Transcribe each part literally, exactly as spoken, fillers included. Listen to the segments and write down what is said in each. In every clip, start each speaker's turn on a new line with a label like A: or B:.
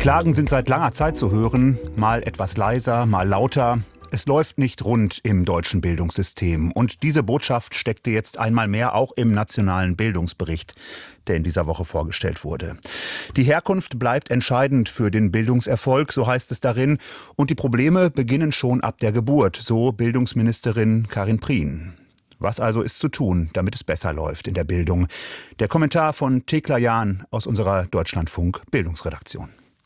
A: Klagen sind seit langer Zeit zu hören, mal etwas leiser, mal lauter. Es läuft nicht rund im deutschen Bildungssystem. Und diese Botschaft steckte jetzt einmal mehr auch im nationalen Bildungsbericht, der in dieser Woche vorgestellt wurde. Die Herkunft bleibt entscheidend für den Bildungserfolg, so heißt es darin. Und die Probleme beginnen schon ab der Geburt, so Bildungsministerin Karin Prien. Was also ist zu tun, damit es besser läuft in der Bildung? Der Kommentar von Thekla Jahn aus unserer Deutschlandfunk-Bildungsredaktion.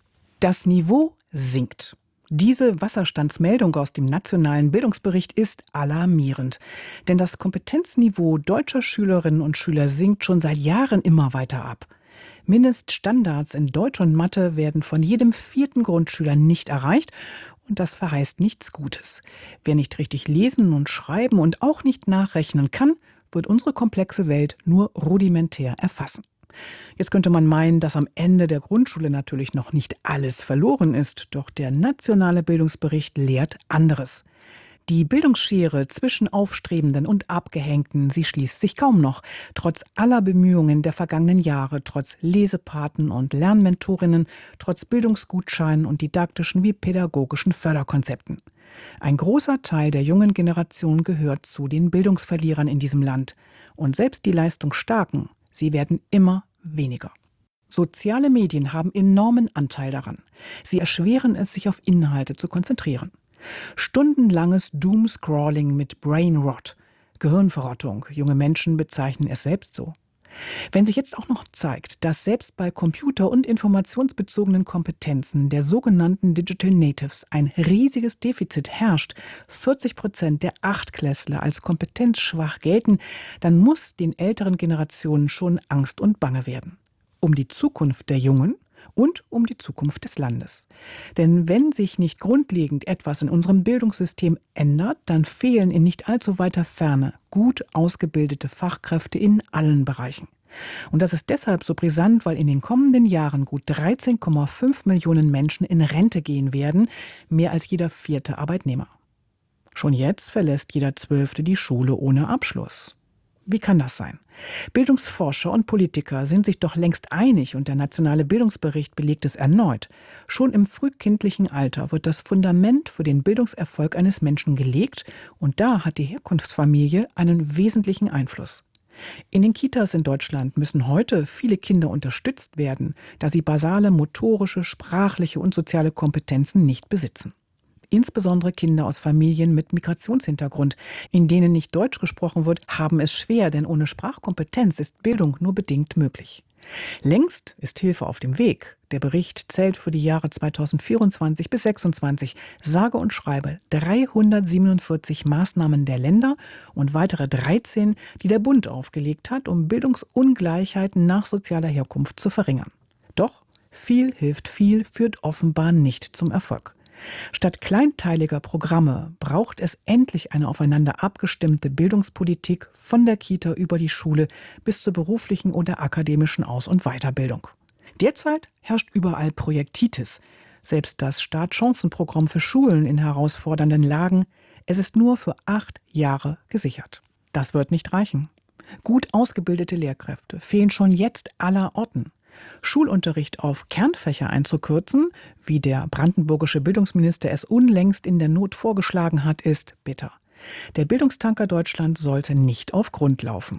B: Das Niveau sinkt. Diese Wasserstandsmeldung aus dem nationalen Bildungsbericht ist alarmierend. Denn das Kompetenzniveau deutscher Schülerinnen und Schüler sinkt schon seit Jahren immer weiter ab. Mindeststandards in Deutsch und Mathe werden von jedem vierten Grundschüler nicht erreicht. Und das verheißt nichts Gutes. Wer nicht richtig lesen und schreiben und auch nicht nachrechnen kann, wird unsere komplexe Welt nur rudimentär erfassen. Jetzt könnte man meinen, dass am Ende der Grundschule natürlich noch nicht alles verloren ist. Doch der nationale Bildungsbericht lehrt anderes. Die Bildungsschere zwischen Aufstrebenden und Abgehängten, sie schließt sich kaum noch. Trotz aller Bemühungen der vergangenen Jahre, trotz Lesepaten und Lernmentorinnen, trotz Bildungsgutscheinen und didaktischen wie pädagogischen Förderkonzepten. Ein großer Teil der jungen Generation gehört zu den Bildungsverlierern in diesem Land. Und selbst die Leistungsstarken, sie werden immer weniger. Soziale Medien haben enormen Anteil daran. Sie erschweren es, sich auf Inhalte zu konzentrieren. Stundenlanges Doomscrolling mit Brainrot, Gehirnverrottung, junge Menschen bezeichnen es selbst so. Wenn sich jetzt auch noch zeigt, dass selbst bei computer- und informationsbezogenen Kompetenzen der sogenannten Digital Natives ein riesiges Defizit herrscht, vierzig Prozent der Achtklässler als kompetenzschwach gelten, dann muss den älteren Generationen schon Angst und Bange werden. Um die Zukunft der Jungen und um die Zukunft des Landes. Denn wenn sich nicht grundlegend etwas in unserem Bildungssystem ändert, dann fehlen in nicht allzu weiter Ferne gut ausgebildete Fachkräfte in allen Bereichen. Und das ist deshalb so brisant, weil in den kommenden Jahren gut dreizehn Komma fünf Millionen Menschen in Rente gehen werden, mehr als jeder vierte Arbeitnehmer. Schon jetzt verlässt jeder Zwölfte die Schule ohne Abschluss. Wie kann das sein? Bildungsforscher und Politiker sind sich doch längst einig und der nationale Bildungsbericht belegt es erneut. Schon im frühkindlichen Alter wird das Fundament für den Bildungserfolg eines Menschen gelegt und da hat die Herkunftsfamilie einen wesentlichen Einfluss. In den Kitas in Deutschland müssen heute viele Kinder unterstützt werden, da sie basale motorische, sprachliche und soziale Kompetenzen nicht besitzen. Insbesondere Kinder aus Familien mit Migrationshintergrund, in denen nicht Deutsch gesprochen wird, haben es schwer, denn ohne Sprachkompetenz ist Bildung nur bedingt möglich. Längst ist Hilfe auf dem Weg. Der Bericht zählt für die Jahre zweitausendvierundzwanzig bis zweitausendsechsundzwanzig sage und schreibe dreihundertsiebenundvierzig Maßnahmen der Länder und weitere dreizehn, die der Bund aufgelegt hat, um Bildungsungleichheiten nach sozialer Herkunft zu verringern. Doch viel hilft viel, führt offenbar nicht zum Erfolg. Statt kleinteiliger Programme braucht es endlich eine aufeinander abgestimmte Bildungspolitik von der Kita über die Schule bis zur beruflichen oder akademischen Aus- und Weiterbildung. Derzeit herrscht überall Projektitis. Selbst das Startchancenprogramm für Schulen in herausfordernden Lagen, es ist nur für acht Jahre gesichert. Das wird nicht reichen. Gut ausgebildete Lehrkräfte fehlen schon jetzt aller Orten. Schulunterricht auf Kernfächer einzukürzen, wie der brandenburgische Bildungsminister es unlängst in der Not vorgeschlagen hat, ist bitter. Der Bildungstanker Deutschland sollte nicht auf Grund laufen.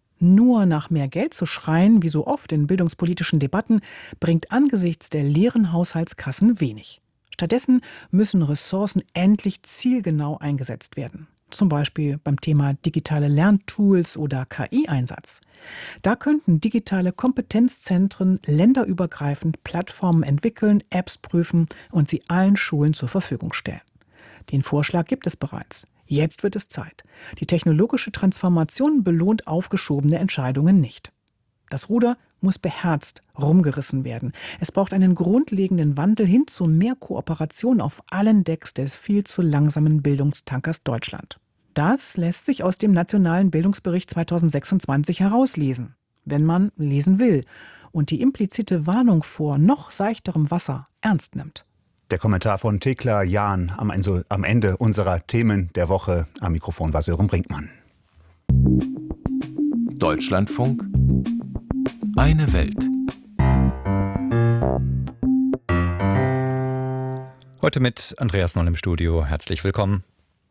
B: Nur nach mehr Geld zu schreien, wie so oft in bildungspolitischen Debatten, bringt angesichts der leeren Haushaltskassen wenig. Stattdessen müssen Ressourcen endlich zielgenau eingesetzt werden. Zum Beispiel beim Thema digitale Lerntools oder K I-Einsatz. Da könnten digitale Kompetenzzentren länderübergreifend Plattformen entwickeln, Apps prüfen und sie allen Schulen zur Verfügung stellen. Den Vorschlag gibt es bereits. Jetzt wird es Zeit. Die technologische Transformation belohnt aufgeschobene Entscheidungen nicht. Das Ruder muss beherzt rumgerissen werden. Es braucht einen grundlegenden Wandel hin zu mehr Kooperation auf allen Decks des viel zu langsamen Bildungstankers Deutschland. Das lässt sich aus dem nationalen Bildungsbericht zweitausendsechsundzwanzig herauslesen, wenn man lesen will und die implizite Warnung vor noch seichterem Wasser ernst nimmt.
A: Der Kommentar von Thekla Jahn am Ende unserer Themen der Woche. Am Mikrofon war Sören Brinkmann.
C: Deutschlandfunk. Eine Welt. Heute mit Andreas Noll im Studio. Herzlich willkommen.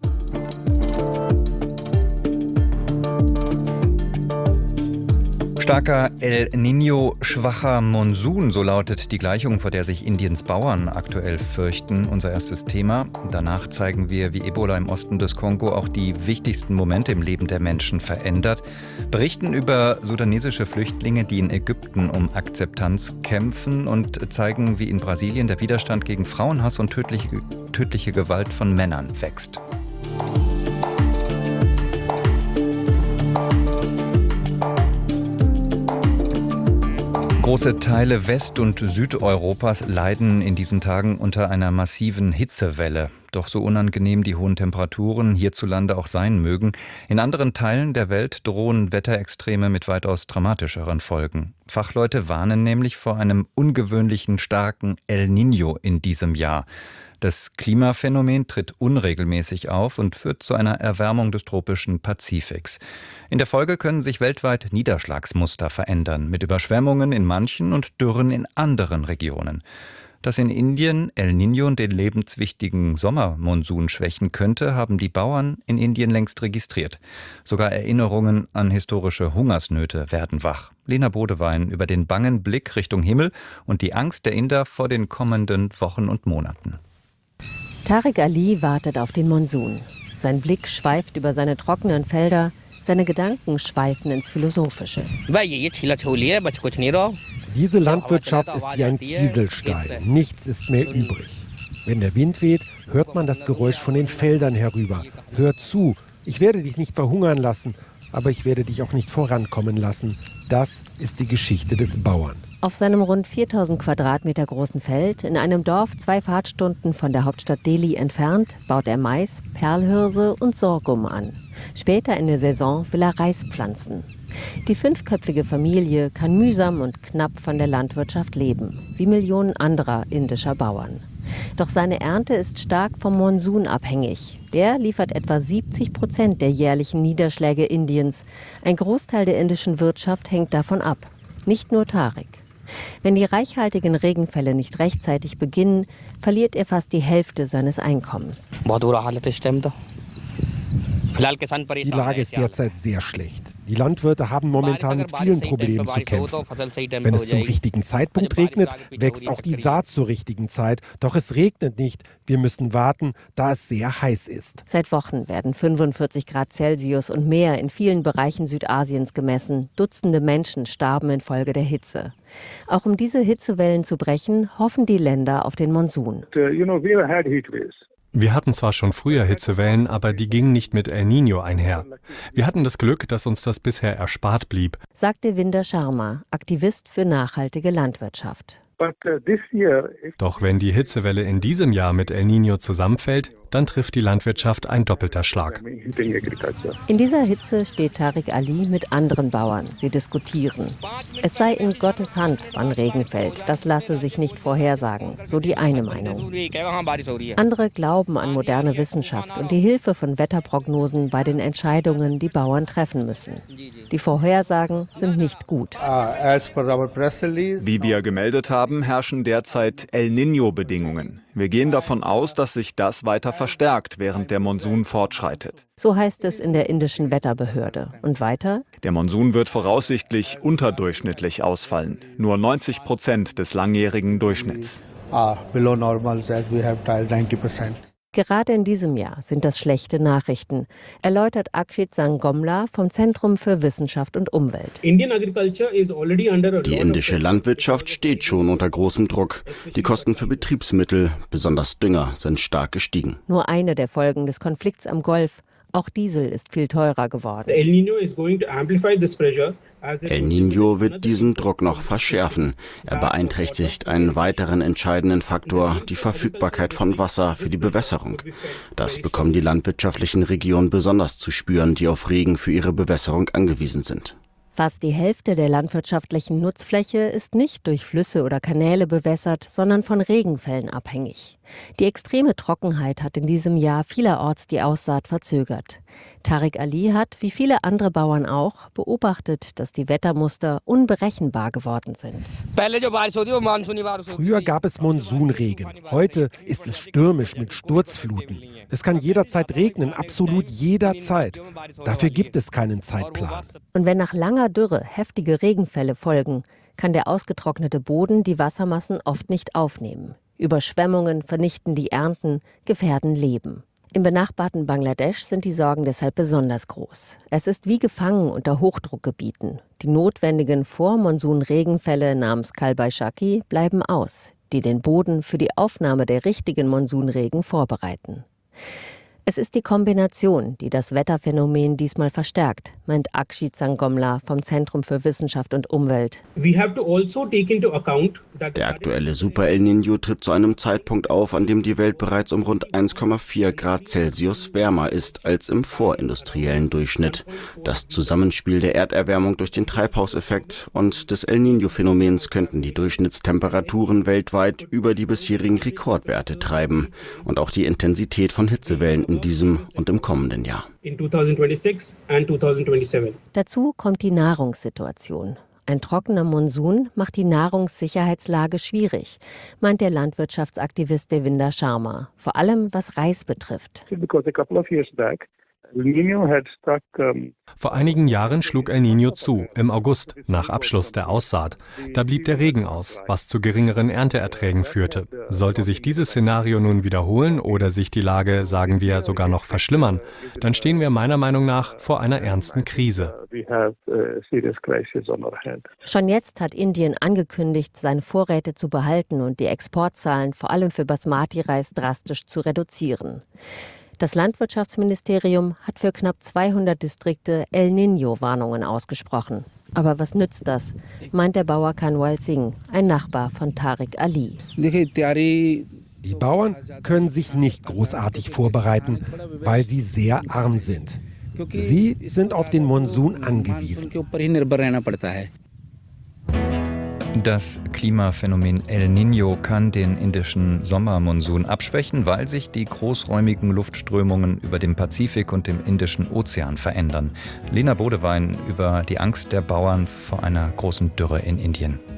C: Starker El Niño, schwacher Monsun, so lautet die Gleichung, vor der sich Indiens Bauern aktuell fürchten. Unser erstes Thema. Danach zeigen wir, wie Ebola im Osten des Kongo auch die wichtigsten Momente im Leben der Menschen verändert. Berichten über sudanesische Flüchtlinge, die in Ägypten um Akzeptanz kämpfen, und zeigen, wie in Brasilien der Widerstand gegen Frauenhass und tödliche, tödliche Gewalt von Männern wächst. Große Teile West- und Südeuropas leiden in diesen Tagen unter einer massiven Hitzewelle. Doch so unangenehm die hohen Temperaturen hierzulande auch sein mögen, in anderen Teilen der Welt drohen Wetterextreme mit weitaus dramatischeren Folgen. Fachleute warnen nämlich vor einem ungewöhnlichen starken El Niño in diesem Jahr. Das Klimaphänomen tritt unregelmäßig auf und führt zu einer Erwärmung des tropischen Pazifiks. In der Folge können sich weltweit Niederschlagsmuster verändern, mit Überschwemmungen in manchen und Dürren in anderen Regionen. Dass in Indien El Niño den lebenswichtigen Sommermonsun schwächen könnte, haben die Bauern in Indien längst registriert. Sogar Erinnerungen an historische Hungersnöte werden wach. Lena Bodewein über den bangen Blick Richtung Himmel und die Angst der Inder vor den kommenden Wochen und Monaten.
D: Tariq Ali wartet auf den Monsun. Sein Blick schweift über seine trockenen Felder, seine Gedanken schweifen ins Philosophische.
E: Diese Landwirtschaft ist wie ein Kieselstein. Nichts ist mehr übrig. Wenn der Wind weht, hört man das Geräusch von den Feldern herüber. Hör zu, ich werde dich nicht verhungern lassen, aber ich werde dich auch nicht vorankommen lassen. Das ist die Geschichte des Bauern.
D: Auf seinem rund viertausend Quadratmeter großen Feld, in einem Dorf zwei Fahrtstunden von der Hauptstadt Delhi entfernt, baut er Mais, Perlhirse und Sorghum an. Später in der Saison will er Reis pflanzen. Die fünfköpfige Familie kann mühsam und knapp von der Landwirtschaft leben, wie Millionen anderer indischer Bauern. Doch seine Ernte ist stark vom Monsun abhängig. Der liefert etwa siebzig Prozent der jährlichen Niederschläge Indiens. Ein Großteil der indischen Wirtschaft hängt davon ab. Nicht nur Tariq. Wenn die reichhaltigen Regenfälle nicht rechtzeitig beginnen, verliert er fast die Hälfte seines Einkommens.
E: Die Lage ist derzeit sehr schlecht. Die Landwirte haben momentan mit vielen Problemen zu kämpfen. Wenn es zum richtigen Zeitpunkt regnet, wächst auch die Saat zur richtigen Zeit. Doch es regnet nicht. Wir müssen warten, da es sehr heiß ist.
D: Seit Wochen werden fünfundvierzig Grad Celsius und mehr in vielen Bereichen Südasiens gemessen. Dutzende Menschen starben infolge der Hitze. Auch um diese Hitzewellen zu brechen, hoffen die Länder auf den Monsun.
F: Wir hatten zwar schon früher Hitzewellen, aber die gingen nicht mit El Niño einher. Wir hatten das Glück, dass uns das bisher erspart blieb,
D: sagte Vinder Sharma, Aktivist für nachhaltige Landwirtschaft.
F: Doch wenn die Hitzewelle in diesem Jahr mit El Niño zusammenfällt, dann trifft die Landwirtschaft ein doppelter Schlag.
D: In dieser Hitze steht Tariq Ali mit anderen Bauern. Sie diskutieren. Es sei in Gottes Hand, wann Regen fällt. Das lasse sich nicht vorhersagen, so die eine Meinung. Andere glauben an moderne Wissenschaft und die Hilfe von Wetterprognosen bei den Entscheidungen, die Bauern treffen müssen. Die Vorhersagen sind nicht gut.
G: Wie wir gemeldet haben, herrschen derzeit El Niño-Bedingungen. Wir gehen davon aus, dass sich das weiter verstärkt, während der Monsun fortschreitet.
D: So heißt es in der indischen Wetterbehörde. Und weiter?
G: Der Monsun wird voraussichtlich unterdurchschnittlich ausfallen. Nur neunzig Prozent des langjährigen Durchschnitts.
D: Gerade in diesem Jahr sind das schlechte Nachrichten, erläutert Akshit Sangomla vom Zentrum für Wissenschaft und Umwelt.
H: Die indische Landwirtschaft steht schon unter großem Druck. Die Kosten für Betriebsmittel, besonders Dünger, sind stark gestiegen.
D: Nur eine der Folgen des Konflikts am Golf. Auch Diesel ist viel teurer geworden.
H: El Niño wird diesen Druck noch verschärfen. Er beeinträchtigt einen weiteren entscheidenden Faktor, die Verfügbarkeit von Wasser für die Bewässerung. Das bekommen die landwirtschaftlichen Regionen besonders zu spüren, die auf Regen für ihre Bewässerung angewiesen sind.
D: Fast die Hälfte der landwirtschaftlichen Nutzfläche ist nicht durch Flüsse oder Kanäle bewässert, sondern von Regenfällen abhängig. Die extreme Trockenheit hat in diesem Jahr vielerorts die Aussaat verzögert. Tariq Ali hat, wie viele andere Bauern auch, beobachtet, dass die Wettermuster unberechenbar geworden sind.
E: Früher gab es Monsunregen. Heute ist es stürmisch mit Sturzfluten. Es kann jederzeit regnen, absolut jederzeit. Dafür gibt es keinen Zeitplan.
D: Und wenn nach langer Dürre heftige Regenfälle folgen, kann der ausgetrocknete Boden die Wassermassen oft nicht aufnehmen. Überschwemmungen vernichten die Ernten, gefährden Leben. Im benachbarten Bangladesch sind die Sorgen deshalb besonders groß. Es ist wie gefangen unter Hochdruckgebieten. Die notwendigen Vormonsun-Regenfälle namens Kal-Baishaki bleiben aus, die den Boden für die Aufnahme der richtigen Monsunregen vorbereiten. Es ist die Kombination, die das Wetterphänomen diesmal verstärkt, meint Akshit Sangomla vom Zentrum für Wissenschaft und Umwelt.
H: Der aktuelle Super El Niño tritt zu einem Zeitpunkt auf, an dem die Welt bereits um rund eins Komma vier Grad Celsius wärmer ist als im vorindustriellen Durchschnitt. Das Zusammenspiel der Erderwärmung durch den Treibhauseffekt und des El Niño-Phänomens könnten die Durchschnittstemperaturen weltweit über die bisherigen Rekordwerte treiben und auch die Intensität von Hitzewellen in diesem und im kommenden Jahr.
D: Dazu kommt die Nahrungssituation. Ein trockener Monsun macht die Nahrungssicherheitslage schwierig, meint der Landwirtschaftsaktivist Devinder Sharma, vor allem was Reis betrifft.
F: Vor einigen Jahren schlug El Niño zu, im August, nach Abschluss der Aussaat. Da blieb der Regen aus, was zu geringeren Ernteerträgen führte. Sollte sich dieses Szenario nun wiederholen oder sich die Lage, sagen wir, sogar noch verschlimmern, dann stehen wir meiner Meinung nach vor einer ernsten Krise.
D: Schon jetzt hat Indien angekündigt, seine Vorräte zu behalten und die Exportzahlen vor allem für Basmati-Reis drastisch zu reduzieren. Das Landwirtschaftsministerium hat für knapp zweihundert Distrikte El Niño-Warnungen ausgesprochen. Aber was nützt das, meint der Bauer Kanwal Singh, ein Nachbar von Tariq Ali.
E: Die Bauern können sich nicht großartig vorbereiten, weil sie sehr arm sind. Sie sind auf den Monsun angewiesen.
C: Das Klimaphänomen El Niño kann den indischen Sommermonsun abschwächen, weil sich die großräumigen Luftströmungen über dem Pazifik und dem Indischen Ozean verändern. Lena Bodewein über die Angst der Bauern vor einer großen Dürre in Indien.